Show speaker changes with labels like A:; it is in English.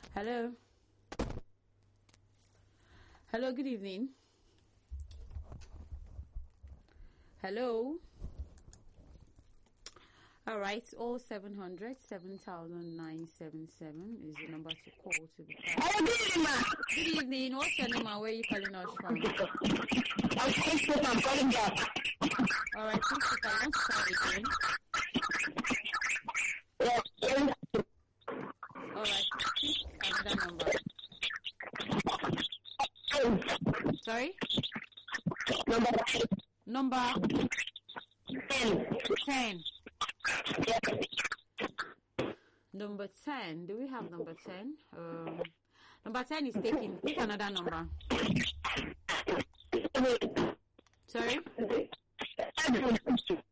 A: Hello. Hello, good evening. Hello. All right, 0700 7977 is the number to call to be called. Good evening. What's your name and where are you calling us from?
B: I'm calling back.
A: All right, please, if I want to try again.
B: Yes.
A: All right, please, another number. Sorry? Number 10. Number 10. Do we have number 10? Number 10 is taken. Pick another number. Sorry?